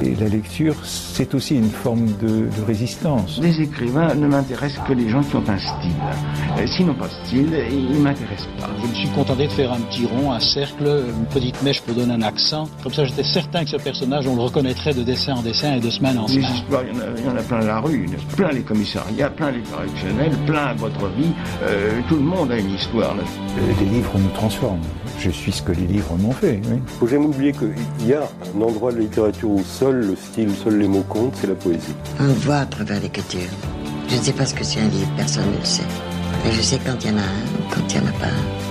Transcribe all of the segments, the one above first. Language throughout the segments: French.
Et la lecture, c'est aussi une forme de résistance. Les écrivains ne m'intéressent que les gens qui ont un style. S'ils n'ont pas de style, ils ne m'intéressent pas. Je me suis contenté de faire un petit rond, un cercle, une petite mèche pour donner un accent. Comme ça, j'étais certain que ce personnage, on le reconnaîtrait de dessin en dessin et de semaine en semaine. Les histoires, il y en a plein la rue, plein les commissariats, plein les correctionnels, plein votre vie. Tout le monde a une histoire. Les livres nous transforment. Je suis ce que les livres m'ont fait. Oui. Faut jamais oublier qu'il y a un endroit de la littérature où seul le style, seuls les mots comptent, c'est la poésie. On voit à travers l'écriture. Je ne sais pas ce que c'est un livre, personne ne le sait. Mais je sais quand il y en a un, quand il n'y en a pas un.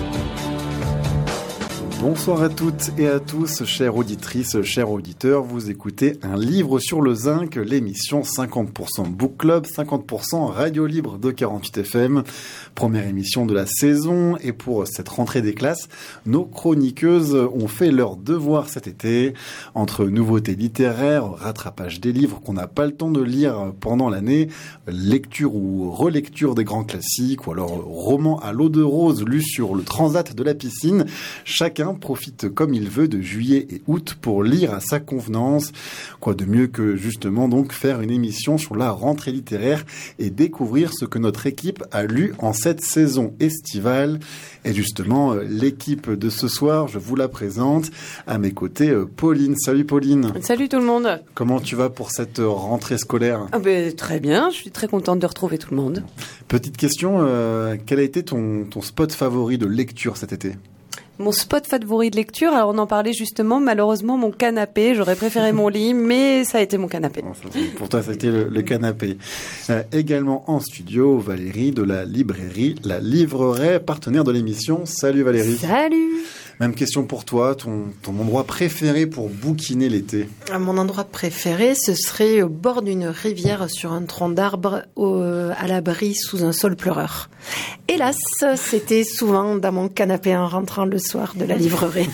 Bonsoir à toutes et à tous, chères auditrices, chers auditeurs. Vous écoutez Un livre sur le zinc, l'émission 50% Book Club, 50% Radio Libre de 48 FM. Première émission de la saison. Et pour cette rentrée des classes, nos chroniqueuses ont fait leur devoir cet été. Entre nouveautés littéraires, rattrapage des livres qu'on n'a pas le temps de lire pendant l'année, lecture ou relecture des grands classiques, ou alors roman à l'eau de rose lu sur le transat de la piscine, chacun profite comme il veut de juillet et août pour lire à sa convenance. Quoi de mieux que justement donc faire une émission sur la rentrée littéraire et découvrir ce que notre équipe a lu en cette saison estivale. Et justement, l'équipe de ce soir, je vous la présente. À mes côtés, Pauline. Salut Pauline. Salut tout le monde. Comment tu vas pour cette rentrée scolaire ? Très bien, je suis très contente de retrouver tout le monde. Petite question, quel a été ton spot favori de lecture cet été ? Mon spot favori de lecture, alors on en parlait justement, malheureusement mon canapé, j'aurais préféré mon lit, mais ça a été mon canapé. Pour toi, ça a été le canapé. Également en studio, Valérie de la librairie La Livreraie, partenaire de l'émission. Salut Valérie. Salut. Même question pour toi, ton endroit préféré pour bouquiner l'été ? Mon endroit préféré, ce serait au bord d'une rivière sur un tronc d'arbre, à l'abri sous un sol pleureur. Hélas, c'était souvent dans mon canapé en rentrant le soir de la librairie.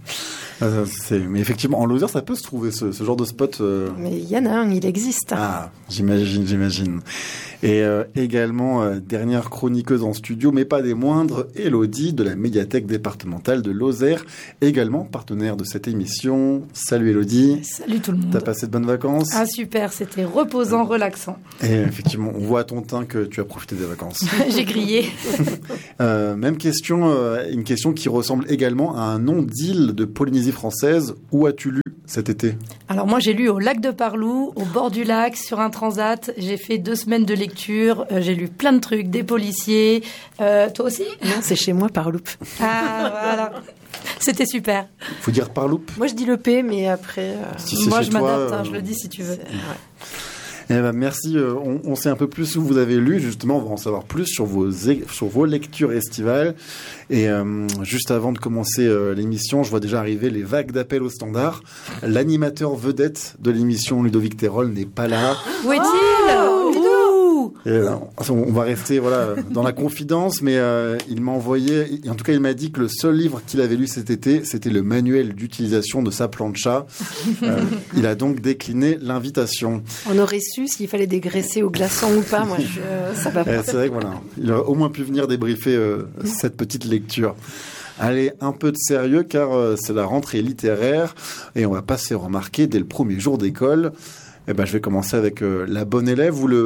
Mais effectivement, en Lozère, ça peut se trouver ce genre de spot. Mais il y en a un, il existe. Ah, j'imagine. Et également, dernière chroniqueuse en studio, mais pas des moindres, Élodie de la médiathèque départementale de Lozère, également partenaire de cette émission. Salut Élodie. Salut tout le monde. T'as passé de bonnes vacances ? Ah super, c'était reposant, relaxant. Et effectivement, on voit à ton teint que tu as profité des vacances. J'ai grillé. Même question, une question qui ressemble également à un nom d'île de Polynésie française. Où as-tu lu cet été ? Alors moi j'ai lu au lac de Parlou, au bord du lac, sur un transat. J'ai fait 2 semaines de lecture. J'ai lu plein de trucs, des policiers. Toi aussi ? Non, c'est chez moi, Parloup. Ah voilà. C'était super. Faut dire Parloup ? Moi je dis le P, mais après... Si moi je m'adapte, je le dis si tu veux. Ouais. Eh ben, merci. On sait un peu plus où vous avez lu. Justement, on va en savoir plus sur vos lectures estivales. Et juste avant de commencer l'émission, je vois déjà arriver les vagues d'appels au standard. L'animateur vedette de l'émission, Ludovic Terol, n'est pas là. Où est-il ? Et on va rester dans la confidence, mais il m'a envoyé, en tout cas il m'a dit que le seul livre qu'il avait lu cet été, c'était le manuel d'utilisation de sa plancha. Il a donc décliné l'invitation. On aurait su s'il fallait dégraisser au glaçon ou pas. Moi, ça va pas. C'est vrai que il aurait au moins pu venir débriefer cette petite lecture. Allez, un peu de sérieux car c'est la rentrée littéraire et on va pas se remarquer dès le premier jour d'école. Eh ben, je vais commencer avec la bonne élève ou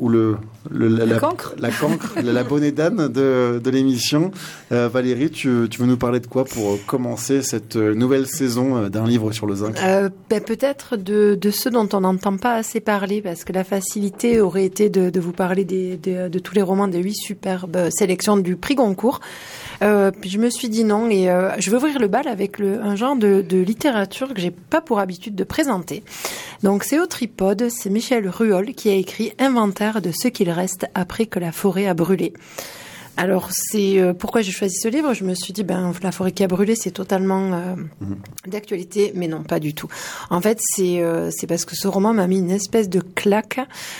la cancre. La cancre, la bonne d'âne de l'émission. Valérie, tu veux nous parler de quoi pour commencer cette nouvelle saison d'un livre sur le zinc ? Peut-être de ceux dont on n'entend pas assez parler, parce que la facilité aurait été de vous parler de tous les romans des 8 superbes sélections du prix Goncourt. Puis je me suis dit non, et je veux ouvrir le bal avec un genre de littérature que j'ai pas pour habitude de présenter. Donc c'est au Tripode, c'est Michel Ruol qui a écrit Inventaire de ce qu'il reste après que la forêt a brûlé. Alors, c'est pourquoi j'ai choisi ce livre. Je me suis dit, la forêt qui a brûlé, c'est totalement d'actualité, mais non, pas du tout. En fait, c'est parce que ce roman m'a mis une espèce de claque.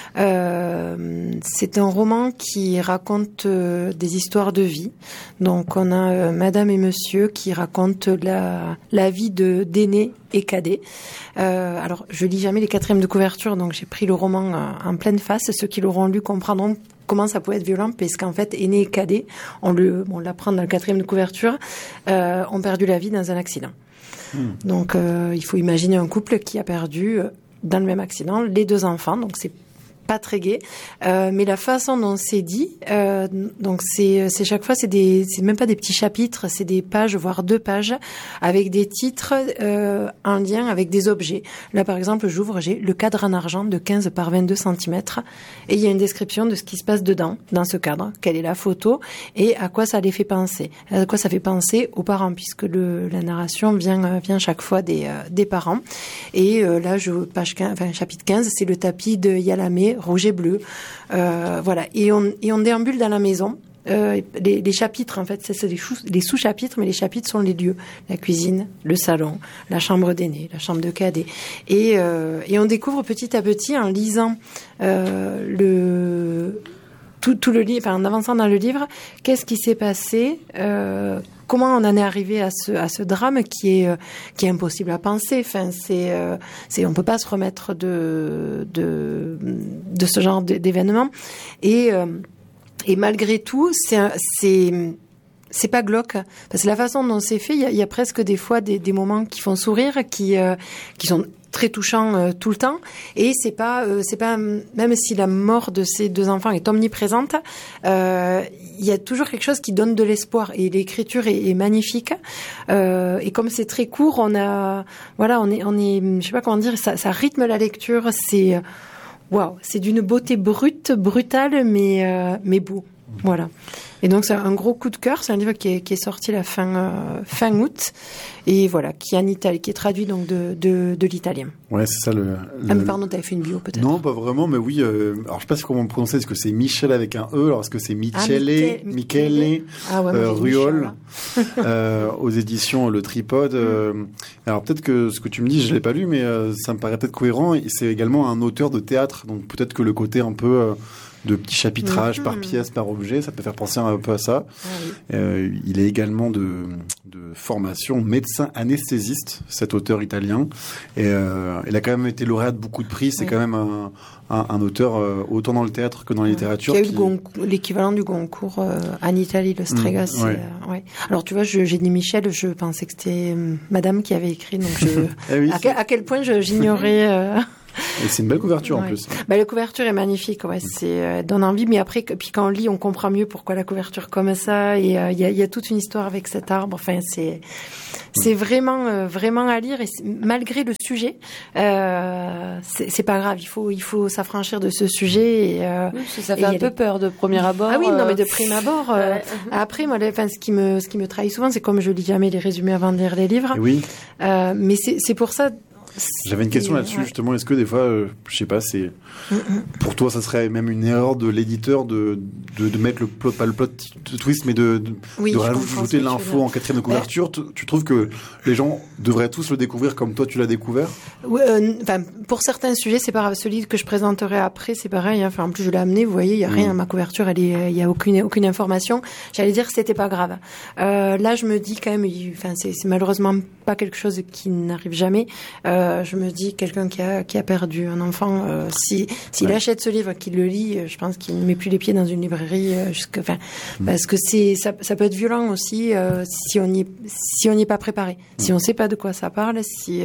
C'est un roman qui raconte des histoires de vie. Donc, on a Madame et Monsieur qui racontent la vie d'aînés et cadets. Alors, je lis jamais les 4e de couverture, donc j'ai pris le roman en pleine face. Ceux qui l'auront lu comprendront comment ça pouvait être violent, parce qu'en fait, aîné et cadet, on l'apprend dans le 4e de couverture, ont perdu la vie dans un accident. Donc, il faut imaginer un couple qui a perdu, dans le même accident, les 2 enfants. Donc, c'est pas très gai, mais la façon dont c'est dit, donc c'est chaque fois c'est même pas des petits chapitres, c'est des pages, voire 2 pages, avec des titres en lien avec des objets. Là par exemple, j'ouvre, j'ai le cadre en argent de 15 par 22 cm et il y a une description de ce qui se passe dedans, dans ce cadre, quelle est la photo et à quoi ça les fait penser. À quoi ça fait penser aux parents, puisque la narration vient chaque fois des parents. Et là, chapitre 15, c'est le tapis de Yalamé, rouge et bleu, voilà. Et on déambule dans la maison. Les chapitres, en fait, c'est les sous-chapitres, mais les chapitres sont les lieux. La cuisine, le salon, la chambre d'aîné, la chambre de cadet. Et on découvre petit à petit, en lisant tout le livre, en avançant dans le livre, qu'est-ce qui s'est passé, comment on en est arrivé à ce drame qui est impossible à penser. Enfin, on peut pas se remettre de ce genre d'événement. Et malgré tout, c'est pas glauque, parce que la façon dont c'est fait, il y a presque des fois des moments qui font sourire, qui sont très touchants tout le temps, et c'est pas même si la mort de ces 2 enfants est omniprésente, il y a toujours quelque chose qui donne de l'espoir, et l'écriture est magnifique, et comme c'est très court, on est je sais pas comment dire, ça rythme la lecture, c'est waouh, c'est d'une beauté brutale, mais beau. Voilà. Et donc c'est un gros coup de cœur. C'est un livre qui est sorti la fin août, et voilà, qui est traduit donc de l'italien. Ouais, c'est ça Ah mais pardon, t'avais fait une bio peut-être. Non, pas vraiment, mais oui. Alors je sais pas comment prononcer. Est-ce que c'est Michel avec un E, alors est-ce que c'est Michele Ruol aux éditions Le Tripode. Alors peut-être que ce que tu me dis, je l'ai pas lu, mais ça me paraît peut-être cohérent. C'est également un auteur de théâtre, donc peut-être que le côté un peu de petits chapitrages par pièce, par objet, ça peut faire penser un peu à ça. Il est également de formation médecin anesthésiste, cet auteur italien, et il a quand même été lauréat de beaucoup de prix. C'est quand même un auteur autant dans le théâtre que dans la littérature. Qui a eu l'équivalent du Goncourt en Italie, le Strega. Alors tu vois, j'ai dit Michel, je pensais que c'était Madame qui avait écrit, donc à quel point j'ignorais... Et c'est une belle couverture en plus. La couverture est magnifique, c'est donne envie. Mais après, puis quand on lit, on comprend mieux pourquoi la couverture comme ça. Et il y a toute une histoire avec cet arbre. Enfin, c'est vraiment vraiment à lire. Et malgré le sujet, c'est pas grave. Il faut s'affranchir de ce sujet. Et, ça fait un peu peur de premier abord. Ah oui, non, mais de prime abord. Après, moi, ce qui me trahit souvent, c'est comme je lis jamais les résumés avant de lire les livres. Oui. Mais c'est pour ça. J'avais une question là-dessus, justement. Est-ce que des fois, je sais pas, c'est pour toi, ça serait même une erreur de l'éditeur de mettre le plot, pas le plot twist, mais de rajouter l'info en 4e de couverture. Tu trouves que les gens devraient tous le découvrir comme toi tu l'as découvert? Pour certains sujets, c'est pas grave. Celui que je présenterai après, c'est pareil. En plus, je l'ai amené. Vous voyez, il y a rien. Ma couverture, il y a aucune information. J'allais dire que c'était pas grave. Là, je me dis quand même, c'est malheureusement pas quelque chose qui n'arrive jamais. Je me dis, quelqu'un qui a perdu un enfant, s'il achète ce livre, qu'il le lit, je pense qu'il ne met plus les pieds dans une librairie, parce que ça peut être violent aussi si on n'y est pas préparé, si on sait pas de quoi ça parle,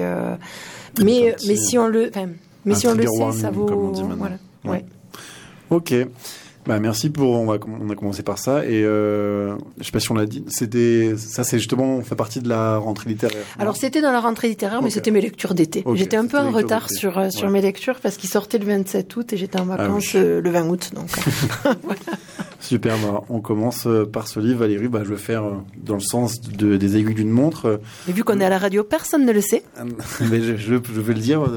mais si on le sait, ça vaut. Voilà. Ouais. Ok. Merci on a commencé par ça, et je sais pas si on l'a dit, c'est justement, on fait partie de la rentrée littéraire. Alors c'était dans la rentrée littéraire, mais c'était mes lectures d'été. J'étais un peu en retard sur mes lectures parce qu'ils sortaient le 27 août et j'étais en vacances le 20 août, donc voilà. Super, on commence par ce livre, Valérie. Je vais faire dans le sens des aiguilles d'une montre. Et vu qu'on est à la radio, personne ne le sait. Mais je vais le dire.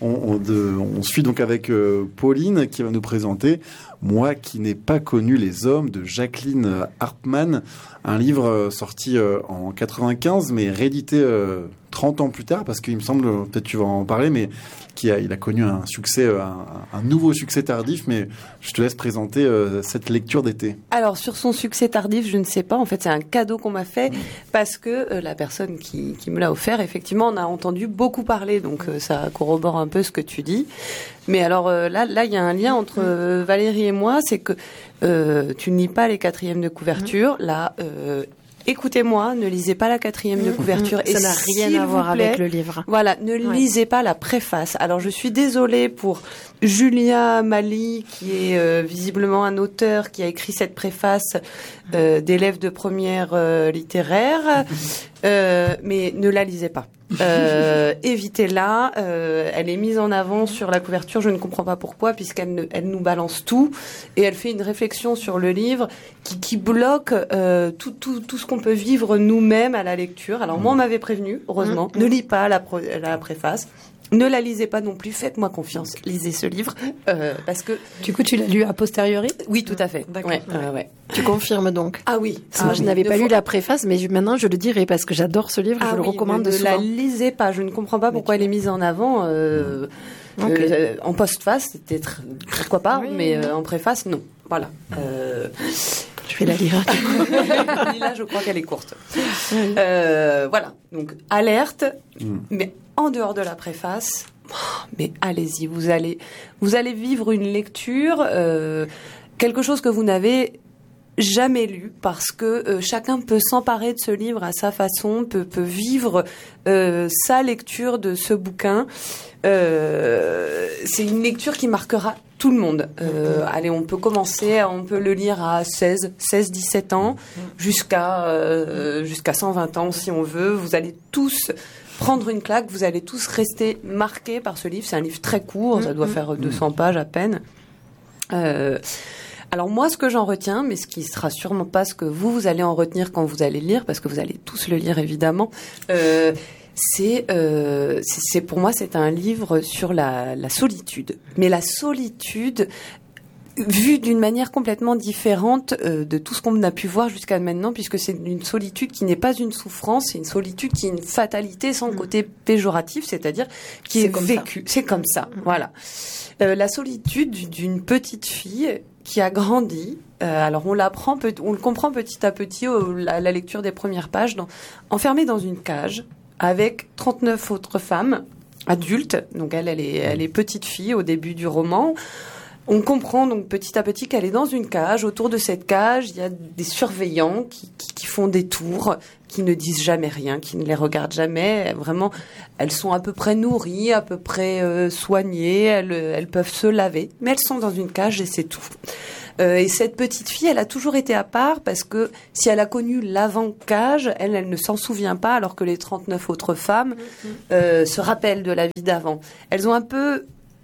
On suit donc avec Pauline qui va nous présenter Moi qui n'ai pas connu les hommes de Jacqueline Harpman, un livre sorti en 95 mais réédité 30 ans plus tard, parce qu'il me semble, peut-être tu vas en parler, mais il a connu un succès, un nouveau succès tardif, mais je te laisse présenter cette lecture d'été. Alors, sur son succès tardif, je ne sais pas. En fait, c'est un cadeau qu'on m'a fait parce que la personne qui me l'a offert, effectivement, on a entendu beaucoup parler, donc ça corrobore un peu ce que tu dis. Mais alors là, il y a un lien entre Valérie et moi, c'est que tu ne lis pas les 4e de couverture. Là, écoutez-moi, ne lisez pas la 4e de couverture. Ça n'a rien à voir avec le livre. Voilà, ne lisez pas la préface. Alors, je suis désolée pour Julia Mali, qui est visiblement un auteur qui a écrit cette préface d'élève de première littéraire, mais ne la lisez pas. Évitez-la. Elle est mise en avant sur la couverture. Je ne comprends pas pourquoi, elle nous balance tout et elle fait une réflexion sur le livre qui bloque tout ce qu'on peut vivre nous-mêmes à la lecture. Alors moi, on m'avait prévenu, heureusement, ne lis pas la préface. Ne la lisez pas non plus, faites-moi confiance, lisez ce livre, parce que... Du coup, tu l'as lu a posteriori ? Oui, tout à fait. D'accord. Ouais. Tu confirmes donc ? Ah oui. Moi, je n'avais pas lu la préface, mais maintenant je le dirai, parce que j'adore ce livre, je le recommande ne souvent. Ne la lisez pas, je ne comprends pas pourquoi elle est mise en avant. En postface, pourquoi pas, mais en préface, non. Voilà. Je vais la lire. Là, je crois qu'elle est courte. Voilà. Donc, alerte, mais en dehors de la préface, mais allez-y, vous allez vivre une lecture, quelque chose que vous n'avez jamais lu, parce que chacun peut s'emparer de ce livre à sa façon, peut vivre sa lecture de ce bouquin. C'est une lecture qui marquera tout le monde. Allez, on peut le lire à 16-17 ans, jusqu'à 120 ans si on veut. Vous allez tous prendre une claque, vous allez tous rester marqués par ce livre. C'est un livre très court, ça doit faire 200 pages à peine. Alors moi, ce que j'en retiens, mais ce qui sera sûrement pas ce que vous allez en retenir quand vous allez le lire, parce que vous allez tous le lire évidemment, c'est pour moi, c'est un livre sur la solitude. Mais la solitude vue d'une manière complètement différente de tout ce qu'on a pu voir jusqu'à maintenant, puisque c'est une solitude qui n'est pas une souffrance, c'est une solitude qui est une fatalité sans côté péjoratif, c'est-à-dire qui est vécue. C'est comme ça, voilà. La solitude d'une petite fille qui a grandi. Alors on le comprend petit à petit à la lecture des premières pages, enfermée dans une cage avec 39 autres femmes adultes. Donc elle est petite fille au début du roman. On comprend donc petit à petit qu'elle est dans une cage. Autour de cette cage, il y a des surveillants qui font des tours, qui ne disent jamais rien, qui ne les regardent jamais. Vraiment, elles sont à peu près nourries, à peu près soignées. Elles peuvent se laver, mais elles sont dans une cage et c'est tout. Et cette petite fille, elle a toujours été à part parce que si elle a connu l'avant-cage, elle ne s'en souvient pas, alors que les 39 autres femmes se rappellent de la vie d'avant. Elles ont un peu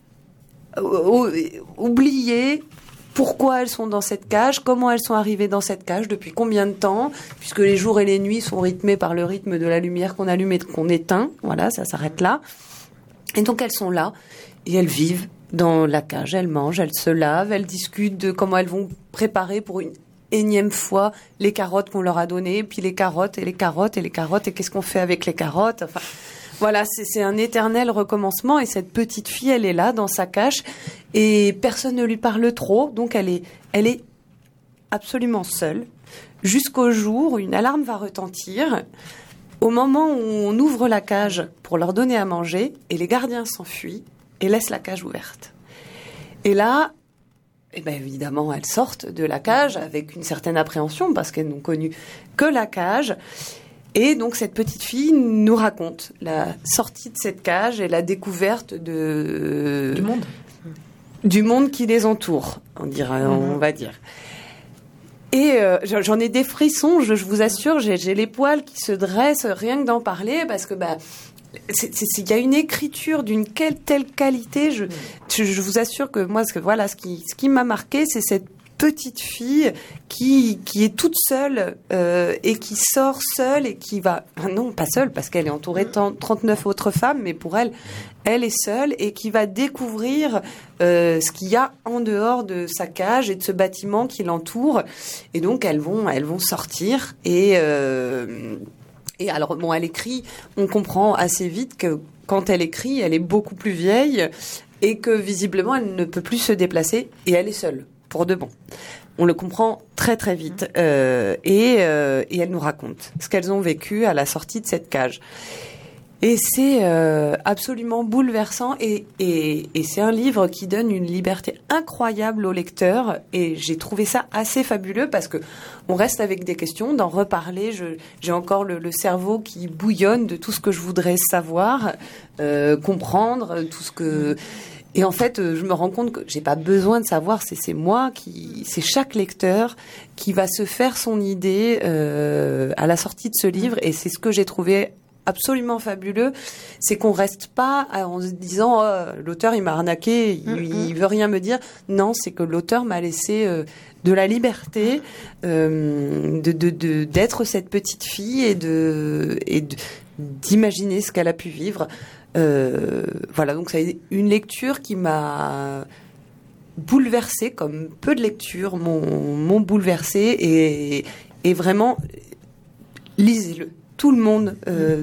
oublié pourquoi elles sont dans cette cage, comment elles sont arrivées dans cette cage, depuis combien de temps, puisque les jours et les nuits sont rythmés par le rythme de la lumière qu'on allume et qu'on éteint. Voilà, ça s'arrête là. Et donc elles sont là et elles vivent dans la cage, elles mangent, elles se lavent, elles discutent de comment elles vont préparer pour une énième fois les carottes qu'on leur a données, puis les carottes, et qu'est-ce qu'on fait avec les carottes. Enfin, voilà, c'est un éternel recommencement, et cette petite fille, elle est là, dans sa cage, et personne ne lui parle trop, donc elle est absolument seule, jusqu'au jour où une alarme va retentir, au moment où on ouvre la cage pour leur donner à manger, et les gardiens s'enfuient, et laissent la cage ouverte. Et là, évidemment, elles sortent de la cage avec une certaine appréhension parce qu'elles n'ont connu que la cage. Et donc, cette petite fille nous raconte la sortie de cette cage et la découverte du monde qui les entoure, on va dire. Et j'en ai des frissons, je vous assure, j'ai les poils qui se dressent rien que d'en parler parce que il y a une écriture d'une telle qualité. Je vous assure que moi, ce qui m'a marqué, c'est cette petite fille qui est toute seule et qui sort seule et qui va... Non, pas seule, parce qu'elle est entourée de 39 autres femmes, mais pour elle est seule et qui va découvrir ce qu'il y a en dehors de sa cage et de ce bâtiment qui l'entoure. Et donc, elles vont sortir et alors, elle écrit, on comprend assez vite que quand elle écrit, elle est beaucoup plus vieille et que visiblement, elle ne peut plus se déplacer et elle est seule, pour de bon. On le comprend très très vite et elle nous raconte ce qu'elles ont vécu à la sortie de cette cage. Et c'est absolument bouleversant et c'est un livre qui donne une liberté incroyable au lecteur et j'ai trouvé ça assez fabuleux parce que on reste avec des questions, d'en reparler. J'ai encore le cerveau qui bouillonne de tout ce que je voudrais savoir, comprendre, tout ce que... Et en fait, je me rends compte que j'ai pas besoin de savoir, c'est chaque lecteur qui va se faire son idée à la sortie de ce livre et c'est ce que j'ai trouvé absolument fabuleux, c'est qu'on reste pas en se disant l'auteur il m'a arnaqué, il veut rien me dire. Non, c'est que l'auteur m'a laissé de la liberté d'être cette petite fille et d'imaginer ce qu'elle a pu vivre. Voilà, donc c'est une lecture qui m'a bouleversée, comme peu de lectures m'ont bouleversée et vraiment lisez-le. Tout le monde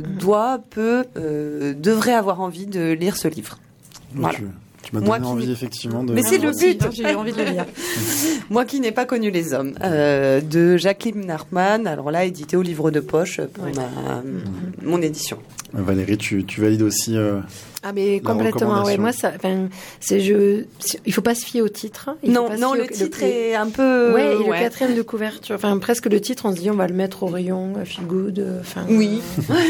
devrait avoir envie de lire ce livre. Voilà. Tu m'as donné envie, effectivement. Mais c'est le but. J'ai envie de le lire. Moi qui n'ai pas connu les hommes, de Jacqueline Hartmann. Alors là, édité au livre de poche pour mon édition. Valérie, tu valides aussi Ah mais complètement, ouais. Moi, ça, il faut pas se fier au titre. Non, le titre est un peu. Ouais, et le quatrième de couverture. Enfin, presque le titre, on se dit, on va le mettre au rayon Feel Good. Oui,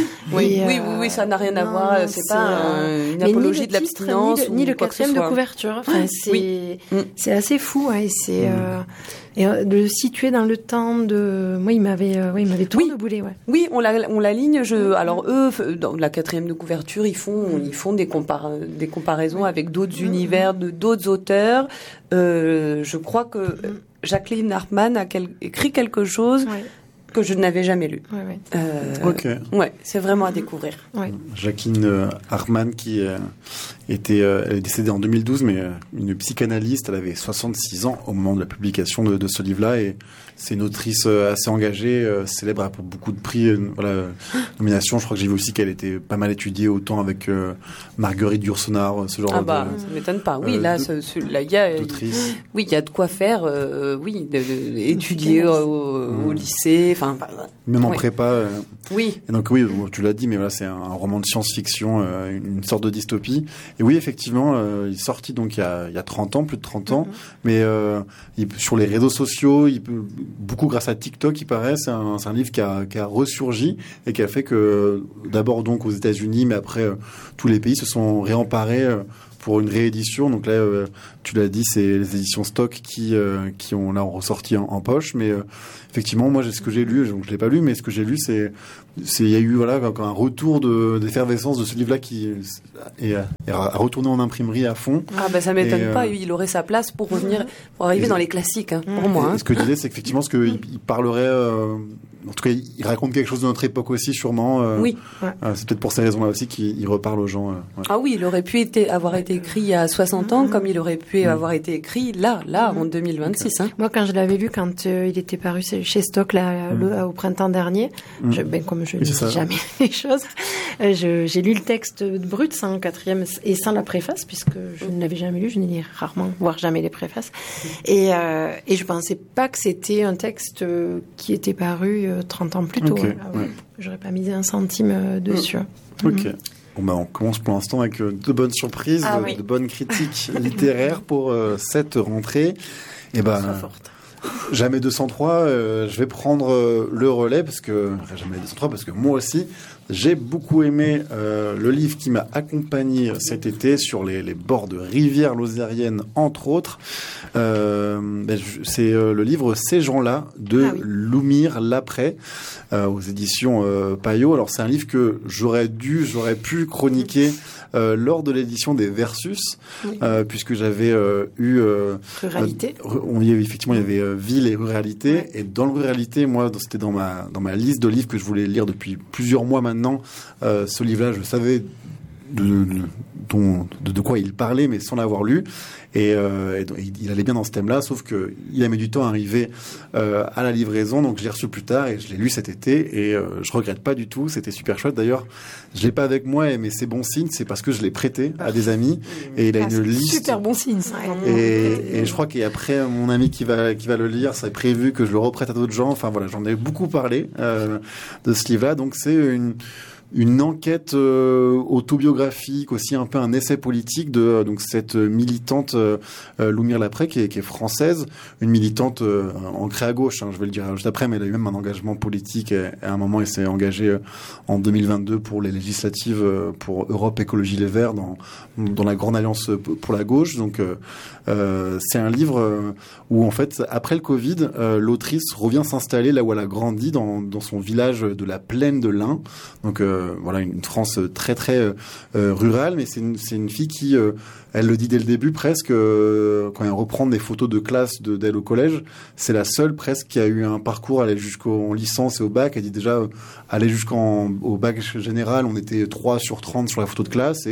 ça n'a rien à voir. C'est pas une apologie de l'abstinence ni le quatrième de couverture. Enfin, c'est assez fou, et c'est. Et de le situer dans le temps de... Moi, il m'avait tout reboulé, ouais. Oui, on l'aligne. Alors, eux, dans la quatrième de couverture, ils font des comparaisons avec d'autres univers, d'autres auteurs. Je crois que Jacqueline Hartmann a écrit quelque chose que je n'avais jamais lu. Ok. Ouais, c'est vraiment à découvrir. Jacqueline Hartmann qui elle est décédée en 2012, mais une psychanalyste, elle avait 66 ans au moment de la publication de ce livre-là, et c'est une autrice assez engagée, célèbre pour beaucoup de prix, nominations. Je crois que j'ai vu aussi qu'elle était pas mal étudiée, autant avec Marguerite Yourcenar, ce genre ça m'étonne pas. Oui, là, il y a d'autrice. Oui, il y a de quoi faire. Étudier au lycée, enfin. Même en prépa. Oui. Et donc oui, tu l'as dit, mais voilà, c'est un roman de science-fiction, une sorte de dystopie. Et oui, effectivement, il est sorti donc il y a 30 ans, plus de 30 ans, mais sur les réseaux sociaux, beaucoup grâce à TikTok, il paraît, c'est un livre qui a ressurgi et qui a fait que d'abord donc aux États-Unis, mais après tous les pays se sont réemparés pour une réédition. Donc là, tu l'as dit, c'est les éditions Stock qui ont là ressorti en poche. Mais effectivement, moi, ce que j'ai lu, donc je l'ai pas lu, mais ce que j'ai lu, il y a eu un retour d'effervescence de ce livre-là qui est à retourner en imprimerie à fond. Ah bah ça m'étonne pas. Il aurait sa place pour arriver dans les classiques, pour moi. Ce que je disais, c'est qu'effectivement, il parlerait. En tout cas, il raconte quelque chose de notre époque aussi, sûrement. Oui. C'est peut-être pour ces raisons-là aussi qu'il reparle aux gens. Ah oui, il aurait pu avoir été écrit il y a 60 ans, comme il aurait pu avoir été écrit là, en 2026. Hein. Moi, quand je l'avais lu, quand il était paru chez Stock au printemps dernier, comme je ne dis jamais les choses, j'ai lu le texte brut, sans le quatrième et sans la préface, puisque je ne l'avais jamais lu, je n'ai lu rarement, voire jamais les préfaces. Et je pensais pas que c'était un texte qui était paru 30 ans plus tôt. Okay. J'aurais pas mis un centime dessus. Ok. Bon, on commence pour l'instant avec de bonnes surprises, de bonnes critiques littéraires pour cette rentrée. Et jamais 203, je vais prendre le relais jamais 203 parce que moi aussi j'ai beaucoup aimé le livre qui m'a accompagné cet été sur les bords de rivières lozériennes, entre autres. C'est le livre Ces gens-là de Loumir Lapré aux éditions Payot. Alors c'est un livre que j'aurais pu chroniquer lors de l'édition des Versus, puisque j'avais eu ruralité. Effectivement, il y avait ville et ruralité, et dans le ruralité, moi, c'était dans ma liste de livres que je voulais lire depuis plusieurs mois maintenant. Ce livre-là, je savais de quoi il parlait, mais sans l'avoir lu. Et il allait bien dans ce thème-là, sauf que il a mis du temps à arriver à la livraison, donc je l'ai reçu plus tard et je l'ai lu cet été et je regrette pas du tout. C'était super chouette. D'ailleurs, je l'ai pas avec moi, mais c'est bon signe. C'est parce que je l'ai prêté à des amis et il a une liste. Super bon signe, ça. Et je crois qu'après mon ami qui va le lire, ça est prévu que je le reprête à d'autres gens. Enfin voilà, j'en ai beaucoup parlé de ce livre-là. Donc c'est une enquête autobiographique, aussi un peu un essai politique de donc cette militante Loumire Laprey qui est française, une militante ancrée à gauche, je vais le dire juste après, mais elle a eu même un engagement politique et à un moment elle s'est engagée en 2022 pour les législatives pour Europe Écologie Les Verts dans la grande alliance pour la gauche. Donc c'est un livre où en fait après le Covid, l'autrice revient s'installer là où elle a grandi dans son village de la plaine de l'Ain. Donc voilà, une France très très rurale, mais c'est une fille qui elle le dit dès le début presque quand elle reprend des photos de classe d'elle au collège, c'est la seule presque qui a eu un parcours aller jusqu'en licence et au bac. Elle dit déjà aller au bac général, on était 3 sur 30 sur la photo de classe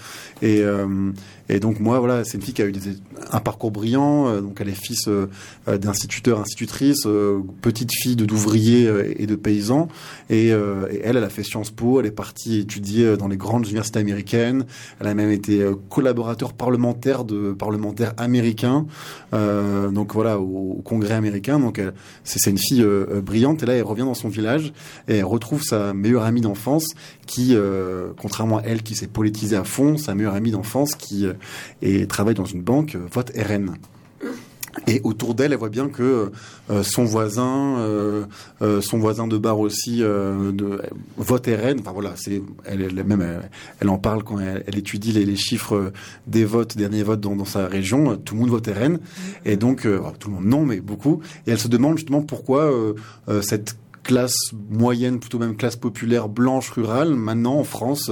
et donc moi voilà, c'est une fille qui a eu un parcours brillant, donc elle est fils d'instituteurs, institutrices, petite fille d'ouvriers et de paysans et elle a fait Sciences Po, elle est partie étudier dans les grandes universités américaines, elle a même été collaborateur parlementaire américain, donc voilà au Congrès américain. Donc c'est une fille brillante et là elle revient dans son village et elle retrouve sa meilleure amie d'enfance qui, contrairement à elle qui s'est politisée à fond, sa meilleure amie d'enfance qui travaille dans une banque, vote RN. Et autour d'elle, elle voit bien que son voisin de bar aussi vote RN. Enfin voilà, elle en parle quand elle étudie les chiffres des derniers votes dans sa région. Tout le monde vote RN. Et donc tout le monde non, mais beaucoup. Et elle se demande justement pourquoi cette classe moyenne, plutôt même classe populaire blanche rurale, maintenant en France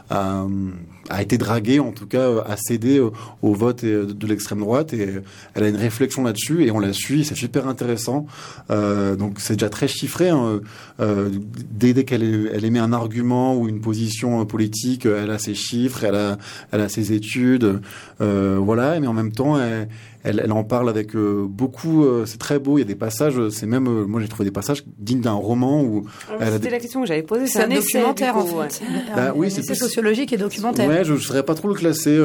a été draguée, en tout cas a cédé au vote de l'extrême droite, et elle a une réflexion là-dessus et on la suit, c'est super intéressant. Donc c'est déjà très chiffré, hein. Dès qu'elle émet un argument ou une position politique, elle a ses chiffres, elle a ses études, voilà, mais en même temps elle en parle avec beaucoup. C'est très beau. Il y a des passages. C'est même moi j'ai trouvé des passages dignes d'un roman où. C'était la question que j'avais posée. C'est un documentaire en fait. Bah, oui, c'est sociologique et documentaire. Ouais, je ne saurais pas trop le classer.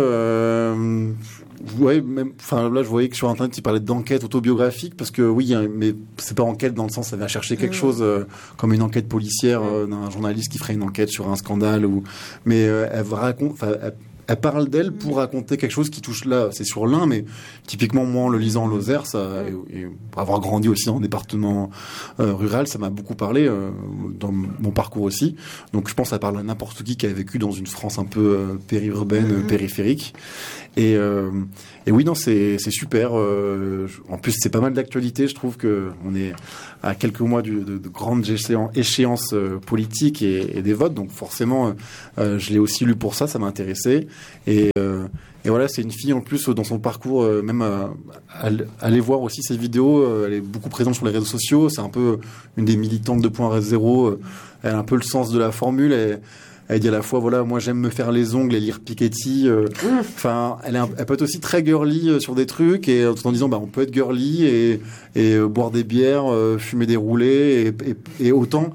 Ouais, même. Enfin là, je voyais que sur internet, il parlait d'enquête autobiographique parce que oui, mais c'est pas enquête dans le sens ça va chercher quelque chose comme une enquête policière d'un journaliste qui ferait une enquête sur un scandale mais elle raconte. Elle parle d'elle pour raconter quelque chose qui touche là, c'est sur l'Ain, mais typiquement moi en le lisant en Lozère, et avoir grandi aussi dans un département rural, ça m'a beaucoup parlé dans mon parcours aussi. Donc je pense que ça parle à n'importe qui a vécu dans une France un peu périurbaine, périphérique. Et oui, non, c'est super. En plus, c'est pas mal d'actualité. Je trouve que on est à quelques mois de grandes échéances politiques et des votes. Donc forcément, je l'ai aussi lu pour ça. Ça m'a intéressé. Et voilà, c'est une fille en plus dans son parcours, même allez voir aussi ses vidéos. Elle est beaucoup présente sur les réseaux sociaux. C'est un peu une des militantes 2.0. Elle a un peu le sens de la formule. Elle dit à la fois, voilà, moi j'aime me faire les ongles et lire Piketty. Enfin, elle peut être aussi très girly sur des trucs, et tout en disant, on peut être girly et boire des bières, fumer des roulés, et autant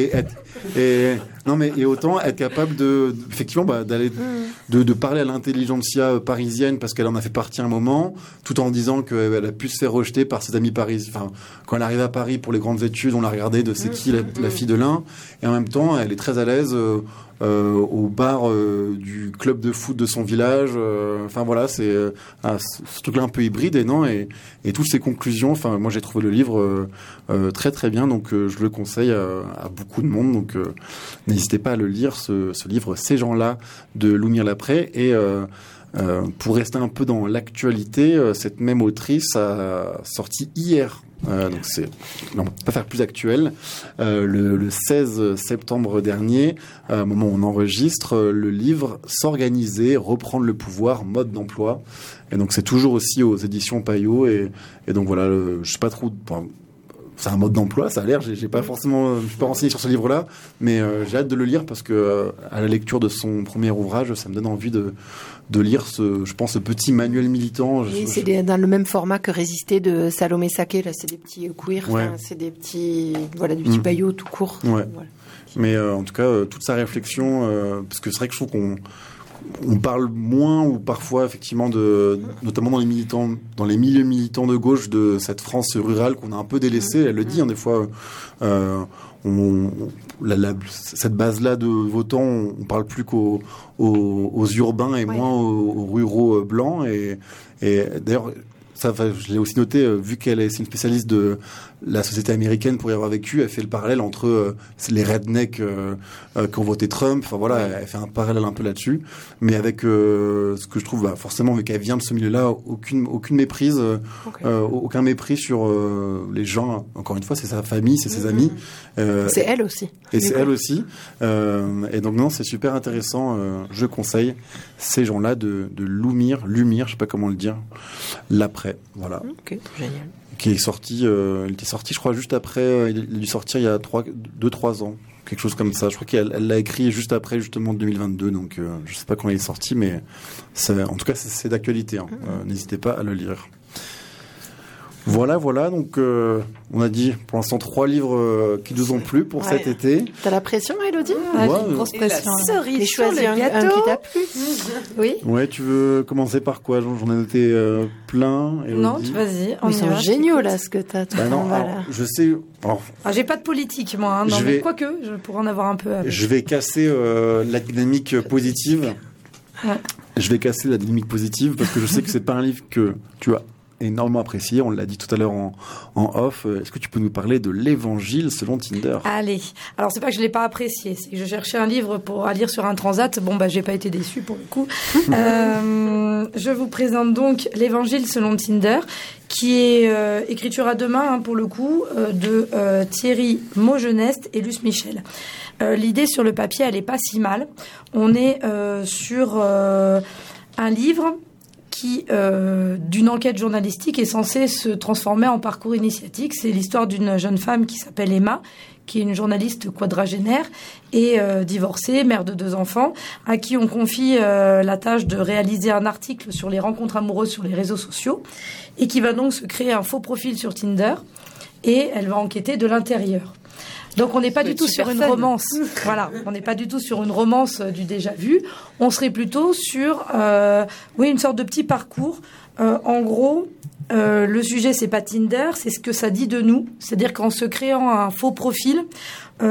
autant être capable effectivement d'aller de parler à l'intelligentsia parisienne parce qu'elle en a fait partie un moment, tout en disant qu'elle a pu se faire rejeter par ses amis parisiens. Enfin, quand elle arrive à Paris pour les grandes études, on l'a regardé de c'est qui la fille de l'Ain, et en même temps, elle est très à l'aise au bar du club de foot de son village. Enfin voilà, c'est ce truc-là un peu hybride et toutes ces conclusions. Enfin, moi j'ai trouvé le livre très très bien, donc je le conseille à beaucoup de monde. Donc n'hésitez pas à le lire, ce livre Ces gens-là de Loumire Laprey. Et pour rester un peu dans l'actualité, cette même autrice a sorti hier. Donc on peut pas faire plus actuel. Le 16 septembre dernier, au moment où on enregistre, le livre S'organiser, reprendre le pouvoir, mode d'emploi. Et donc c'est toujours aussi aux éditions Payot. Et donc voilà, je sais pas trop. C'est un mode d'emploi, ça a l'air. J'ai pas forcément, je suis pas renseigné sur ce livre-là, mais j'ai hâte de le lire parce que à la lecture de son premier ouvrage, ça me donne envie de lire ce petit manuel militant. Oui, c'est dans le même format que Résister de Salomé Saké. Là, c'est des petits queers, ouais. C'est des petits, du petit Payot tout court. Ouais. Voilà. Mais en tout cas, toute sa réflexion, parce que c'est vrai que je trouve on parle moins ou parfois effectivement notamment dans les milieux militants de gauche, de cette France rurale qu'on a un peu délaissée. Elle le dit, des fois, cette base-là de votants, on parle plus qu'aux urbains et moins aux ruraux blancs. Et d'ailleurs, ça, je l'ai aussi noté, vu qu'elle est une spécialiste de la société américaine pour y avoir vécu, elle fait le parallèle entre les rednecks qui ont voté Trump. Enfin voilà, elle fait un parallèle un peu là-dessus. Mais avec ce que je trouve, forcément, vu qu'elle vient de ce milieu-là, aucune méprise, aucun mépris sur les gens. Encore une fois, c'est sa famille, c'est ses amis. C'est elle aussi. Et c'est elle aussi. Et donc non, c'est super intéressant. Je conseille ces gens-là de Lumire, je sais pas comment le dire, l'après. Voilà. Ok, génial. Qui est sorti, il était sorti, je crois, juste après. Il a dû sortir il y a 2-3 ans, quelque chose comme ça. Je crois qu'elle l'a écrit juste après, justement, 2022. Donc, je sais pas quand il est sorti, mais en tout cas, c'est d'actualité. N'hésitez pas à le lire. Voilà. Donc, on a dit pour l'instant 3 livres qui nous ont plu pour cet été. T'as la pression, Élodie? J'ai une grosse pression. La cerise sur choisi le gâteau. un qui t'a plu. Oui. Ouais, tu veux commencer par quoi? J'en ai noté plein. Élodie. Non, vas-y. Ils sont géniaux là, ce que t'as. Non, voilà. alors, je sais. J'ai pas de politique, moi. Mais quoique, je pourrais en avoir un peu. Avec. Je vais casser la dynamique positive. Ouais. Je vais casser la dynamique positive parce que je sais que c'est pas un livre que tu as énormément apprécié. On l'a dit tout à l'heure en off. Est-ce que tu peux nous parler de l'Évangile selon Tinder? Allez. Alors, c'est pas que je l'ai pas apprécié. C'est que je cherchais un livre à lire sur un transat. Bon, j'ai pas été déçue pour le coup. Je vous présente donc l'Évangile selon Tinder, qui est écriture à 2 mains, pour le coup, de Thierry Maugenest et Luce Michel. L'idée sur le papier, elle est pas si mal. On est sur un livre qui, d'une enquête journalistique, est censé se transformer en parcours initiatique. C'est l'histoire d'une jeune femme qui s'appelle Emma, qui est une journaliste quadragénaire et divorcée, mère de 2 enfants, à qui on confie la tâche de réaliser un article sur les rencontres amoureuses sur les réseaux sociaux, et qui va donc se créer un faux profil sur Tinder, et elle va enquêter de l'intérieur. Donc on n'est pas du tout sur une romance. Voilà, on n'est pas du tout sur une romance du déjà vu. On serait plutôt sur une sorte de petit parcours. En gros, le sujet c'est pas Tinder, c'est ce que ça dit de nous. C'est-à-dire qu'en se créant un faux profil, on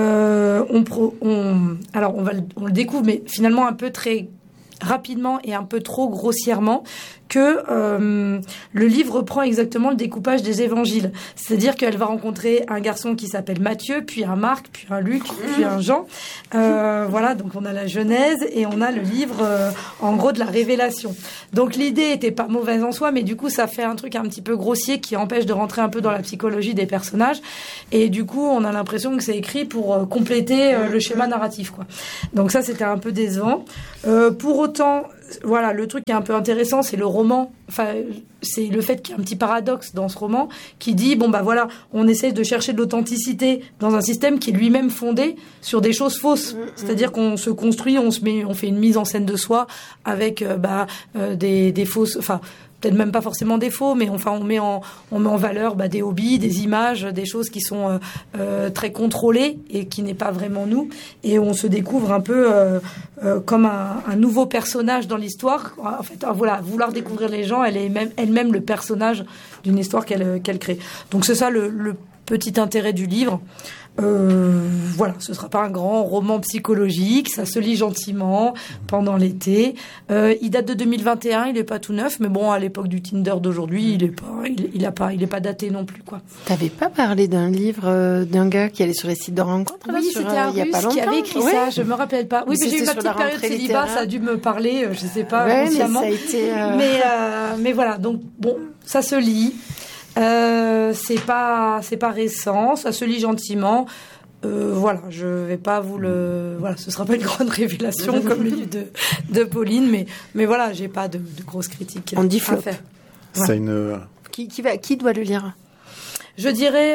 le découvre, mais finalement un peu très rapidement et un peu trop grossièrement, que le livre reprend exactement le découpage des évangiles. C'est-à-dire qu'elle va rencontrer un garçon qui s'appelle Matthieu, puis un Marc, puis un Luc, puis un Jean. Voilà, donc on a la Genèse et on a le livre, en gros, de la Révélation. Donc l'idée était pas mauvaise en soi, mais du coup, ça fait un truc un petit peu grossier qui empêche de rentrer un peu dans la psychologie des personnages. Et du coup, on a l'impression que c'est écrit pour compléter le schéma narratif, quoi. Donc ça, c'était un peu décevant. Pour autant, voilà, le truc qui est un peu intéressant, c'est le roman. Enfin, c'est le fait qu'il y a un petit paradoxe dans ce roman qui dit, on essaie de chercher de l'authenticité dans un système qui est lui-même fondé sur des choses fausses. C'est-à-dire qu'on se construit, on fait une mise en scène de soi avec des fausses, peut-être même pas forcément des faux, mais on met en valeur des hobbies, des images, des choses qui sont très contrôlées et qui n'est pas vraiment nous. Et on se découvre un peu comme un nouveau personnage dans l'histoire. En fait, vouloir découvrir les gens, elle est elle-même le personnage d'une histoire qu'elle crée. Donc c'est ça le petit intérêt du livre. Ce sera pas un grand roman psychologique, ça se lit gentiment pendant l'été. Il date de 2021, il est pas tout neuf, mais bon, à l'époque du Tinder d'aujourd'hui, il est pas daté non plus, quoi. T'avais pas parlé d'un livre d'un gars qui allait sur les sites de rencontres? Oui, c'était un Russe qui avait écrit ça, je me rappelle pas. Oui, mais j'ai eu ma petite période célibat, ça a dû me parler, je sais pas, consciemment. Mais ça a été. Mais voilà, donc bon, ça se lit. C'est pas récent, ça se lit gentiment. Je vais pas vous ce sera pas une grande révélation comme le livre de Pauline, mais voilà, j'ai pas de grosses critiques. On dit flop. C'est une. Qui doit le lire? Je dirais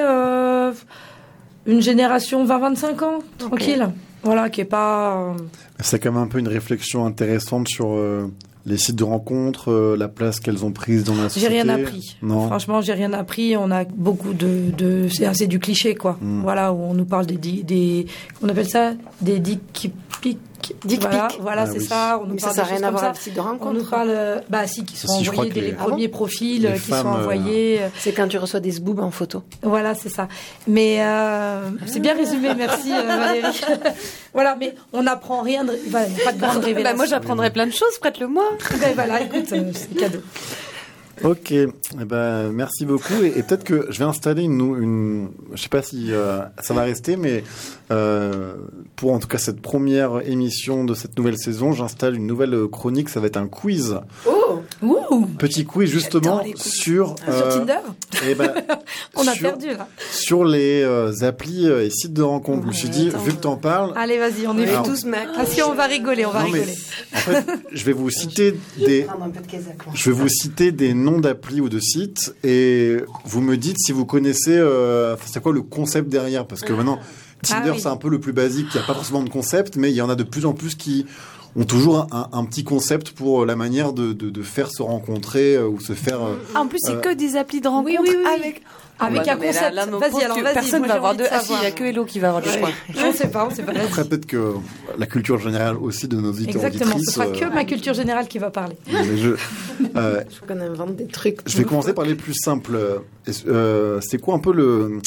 une génération 20-25 ans, tranquille. Okay. Voilà, qui est pas. C'est quand même un peu une réflexion intéressante sur les sites de rencontres, la place qu'elles ont prise dans la société. J'ai rien appris. Non. Franchement, j'ai rien appris. On a beaucoup c'est assez du cliché, quoi. Voilà, où on nous parle on appelle ça des dick pics. Dick Voilà, pic. voilà, c'est oui. ça. On nous Mais parle ça de n'a rien choses à comme voir ça. avec le site de On rencontre. nous parle, qui sont Si, je crois envoyés que dès les les- premiers profils les qui sont femmes, envoyés. C'est quand tu reçois des zboubs en photo. Voilà, c'est ça. Mais c'est bien résumé, merci Valérie. Voilà, mais on n'apprend rien. Voilà, il n'y a pas de grande révélation. Bah, moi, j'apprendrai plein de choses, prête-le-moi. Ben voilà, écoute, c'est cadeau. Ok, eh ben, merci beaucoup. Et peut-être que je vais installer une je sais pas si ça va rester, mais pour en tout cas cette première émission de cette nouvelle saison, j'installe une nouvelle chronique. Ça va être un quiz. Oh, ouh, Petit quiz justement les quiz. sur Tinder. eh ben, On a sur- perdu là. sur les applis et sites de rencontres. Je me suis dit, vu que t'en parles, Allez, vas-y, on est Alors- tous Mac. Parce qu'on va rigoler, on va non, mais rigoler. en fait, je vais vous citer des je vais vous citer des noms d'applis ou de sites et vous me dites si vous connaissez c'est quoi le concept derrière, parce que maintenant Tinder oui. c'est un peu le plus basique, il n'y a pas forcément de concept, mais il y en a de plus en plus qui ont toujours un petit concept pour la manière de faire se rencontrer ou se faire En plus, c'est que des applis de rencontre oui, oui. avec... Avec un mais concept. là, mon Vas-y, pauvre, alors, vas-y. personne moi, va j'ai avoir envie de... de Ah si, il savoir. n'y a que Hello qui va avoir le choix. On sait pas, vas-y. après peut-être que la culture générale aussi de nos auditeurs Exactement, ce auditrices sera que ma culture générale qui va parler. mais je Je qu'on invente des trucs. je vais commencer par les plus simples. C'est quoi un peu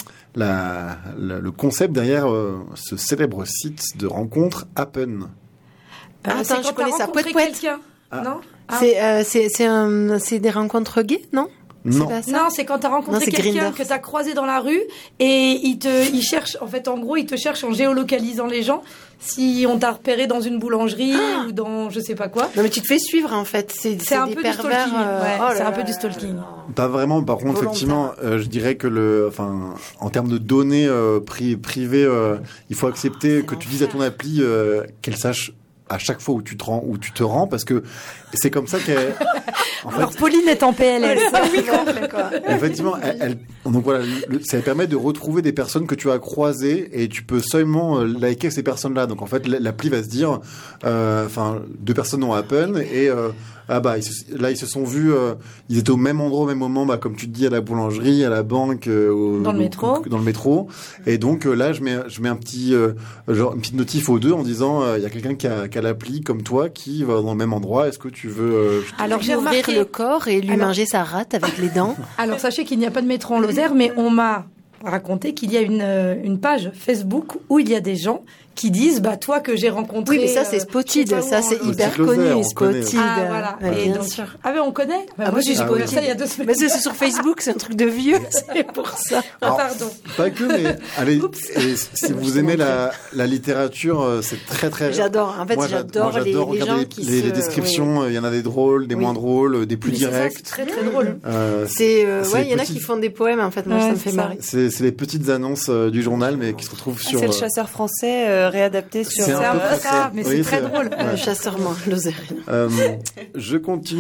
le concept derrière ce célèbre site de rencontre Happen? Attends, C'est je quand connais t'as ça. rencontré Pouet, pouet. quelqu'un. Non C'est des rencontres gays, non? Non. C'est pas ça? Non, c'est quand t'as rencontré Non, c'est quelqu'un Grindr. que t'as croisé dans la rue et il cherche, en fait, en gros, il te cherche en géolocalisant les gens si on t'a repéré dans une boulangerie ou dans je sais pas quoi. Non, mais tu te fais suivre, en fait. C'est un des peu du pervers. stalking. Ouais, oh là c'est un là peu du là stalking. là. Pas vraiment. Par contre, Volontaire. effectivement, je dirais que en termes de données privées, il faut accepter que tu dises à ton appli qu'elle sache à chaque fois où tu te rends, parce que c'est comme ça qu'elle. En fait, Alors Pauline est en PLS. Oui, complet, quoi. effectivement, donc voilà, ça permet de retrouver des personnes que tu as croisées et tu peux seulement liker ces personnes-là. Donc en fait, l'appli va se dire, deux personnes ont Happen et ils se sont vus, ils étaient au même endroit au même moment, comme tu te dis, à la boulangerie, à la banque, Dans le métro. dans le métro. Et donc là, je mets un petit une petite notif aux deux en disant, il y a quelqu'un qui a l'appli comme toi qui va dans le même endroit. Est-ce que tu veux Alors j'ai Ouvrir remarqué. le corps et lui Alors- manger sa rate avec les dents. Alors sachez qu'il n'y a pas de métro en Lozère, mais on m'a raconté qu'il y a une page Facebook où il y a des gens qui disent toi que j'ai rencontré. Oui, mais ça, c'est Spotted. je sais pas Ça, où, c'est en hyper Lozère, connu, on connaît. Spotted. Ah voilà. Ouais, Et bien donc- sûr. Ah mais on connaît. moi, Moi j'ai j'ai découvert Spotted. ça il y a 2 semaines. Mais c'est sur Facebook, c'est un truc de vieux. C'est pour ça. Ah, Alors, pardon. Pas que, mais allez, et si vous aimez la littérature, c'est très très. J'adore. En fait, Moi, j'adore les regarder gens qui les se... descriptions. Il y en a des drôles, des Oui. moins drôles, des plus Mais c'est ça, directs. c'est très très drôle. C'est C'est il y en a petit. qui font des poèmes. En fait, moi, Ouais, ça me c'est fait ça. marrer. C'est les petites annonces du journal, mais qui se retrouvent sur. C'est le chasseur français réadapté sur... C'est un peu ça, ça. mais Oui, c'est très drôle. Le chasseur lozérien. Je continue.